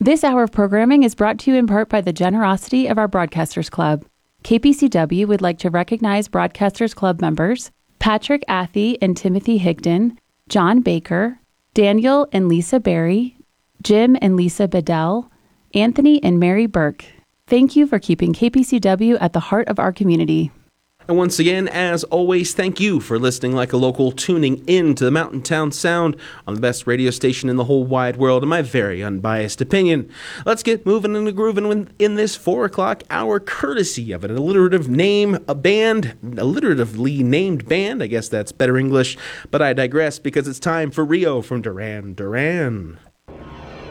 This hour of programming is brought to you in part by the generosity of our Broadcasters Club. KPCW would like to recognize Broadcasters Club members Patrick Athey and Timothy Higdon, John Baker, Daniel and Lisa Berry, Jim and Lisa Bedell, Anthony and Mary Burke. Thank you for keeping KPCW at the heart of our community. And once again, as always, thank you for listening like a local, tuning in to the Mountain Town Sound on the best radio station in the whole wide world, in my very unbiased opinion. Let's get moving and grooving in this 4 o'clock hour, courtesy of an alliteratively named band. I guess that's better English, but I digress because it's time for Rio from Duran Duran.